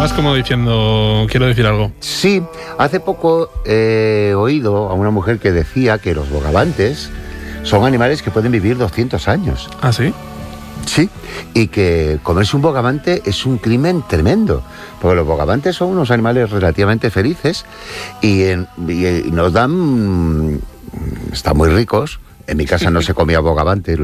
mirabas como diciendo, quiero decir algo. Sí, hace poco he oído a una mujer que decía que los bogavantes son animales que pueden vivir 200 años. ¿Ah, sí? Sí, y que comerse un bogavante es un crimen tremendo, porque los bogavantes son unos animales relativamente felices y nos dan... están muy ricos. En mi casa no se comía bogavante.